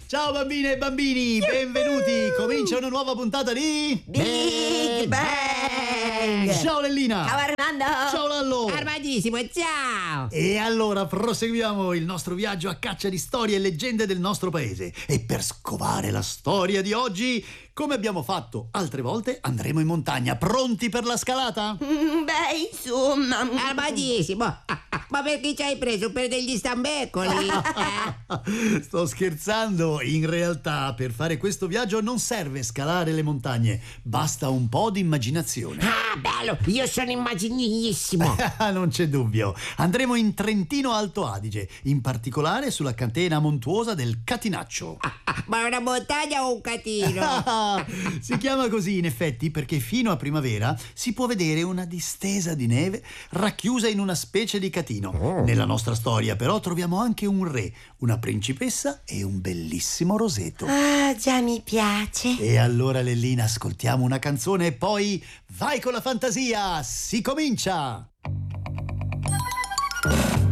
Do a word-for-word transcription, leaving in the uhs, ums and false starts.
Ciao bambine e bambini, benvenuti. Comincia una nuova puntata di Big Bang. Ciao Lellina. Ciao Armando. Ciao Lallo. Armadissimo, ciao. E allora proseguiamo il nostro viaggio a caccia di storie e leggende del nostro paese. E per scovare la storia di oggi, come abbiamo fatto altre volte, andremo in montagna. Pronti per la scalata? Mm, Beh, insomma. Armadissimo. Ah, ah, ma perché ci hai preso per degli stambeccoli? Eh? Sto scherzando. In realtà per fare questo viaggio non serve scalare le montagne, basta un po' di immaginazione. Ah, bello, io sono immaginissimo. Non c'è dubbio. Andremo in Trentino Alto Adige, in particolare sulla catena montuosa del Catinaccio. Ah, ah, ma è una montagna o un catino? Si chiama così in effetti perché fino a primavera si può vedere una distesa di neve racchiusa in una specie di catino. Oh. Nella nostra storia però troviamo anche un re, una principessa e un bellissimo roseto. Ah, già mi piace. E allora Lellina, ascoltiamo una canzone e poi vai con la fantasia, si comincia!